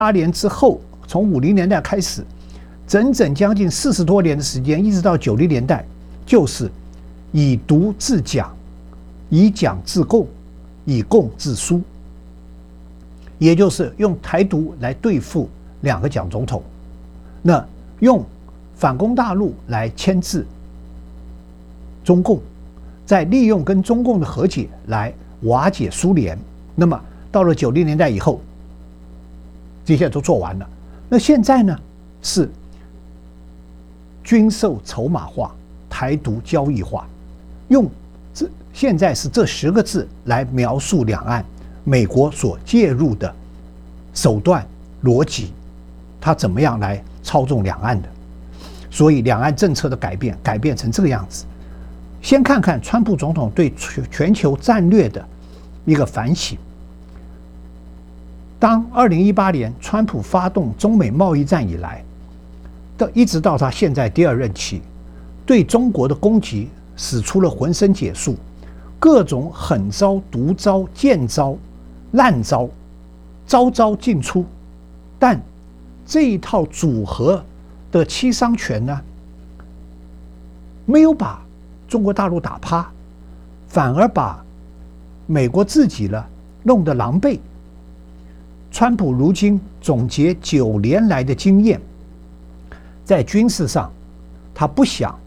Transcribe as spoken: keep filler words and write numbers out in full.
八年之后，从五零年代开始，整整将近四十多年的时间，一直到九零年代，就是以独治蒋，以蒋治共，以共治苏，也就是用台独来对付两个蒋总统，那用反攻大陆来牵制中共，再利用跟中共的和解来瓦解苏联。那么到了九零年代以后，这些都做完了。那现在呢，是军售筹码化、台独交易化，用这现在是这十个字来描述两岸美国所介入的手段逻辑，它怎么样来操纵两岸的？所以两岸政策的改变，改变成这个样子。先看看川普总统对全球战略的一个反省。当二零一八年川普发动中美贸易战以来，到一直到他现在第二任期，对中国的攻击使出了浑身解数，各种狠招、毒招、贱招、烂招，招招尽出。但这一套组合的七伤拳呢，没有把中国大陆打趴，反而把美国自己呢弄得狼狈。川普如今总结九年来的经验，在军事上，他不想